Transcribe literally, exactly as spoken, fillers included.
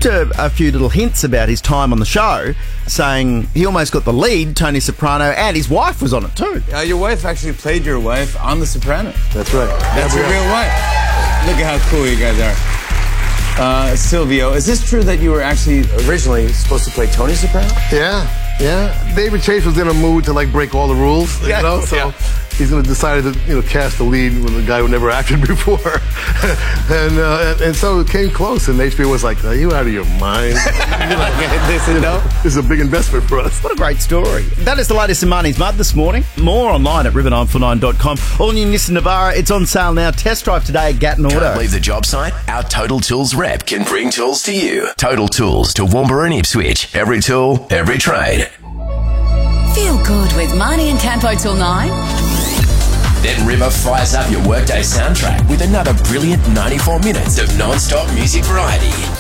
dropped a, a few little hints about his time on the show, saying he almost got the lead, Tony Soprano, and his wife was on it too. Uh, your wife actually played your wife on The Sopranos. That's right. That's your real wife. Look at how cool you guys are. Uh, Silvio, is this true that you were actually originally supposed to play Tony Soprano? Yeah, yeah. David Chase was in a mood to like break all the rules, you Yeah. know. So Yeah. he's going to decide to you know cast the lead with a guy who never acted before, and, uh, and and so it came close. And H B O was like, "Are you out of your mind? This and no? This is a big investment for us." What a great story. That is the latest in Marnie's Mud this morning. More online at river nine four nine dot com. All new Nissan Navara, it's on sale now. Test drive today at Gatton Auto. Can't leave the job site? Our Total Tools rep can bring tools to you. Total Tools to Woombra and Ipswich. Every tool, every trade. Feel good with Marnie and Campo till nine. Then River fires up your workday soundtrack with another brilliant ninety-four minutes of non-stop music variety.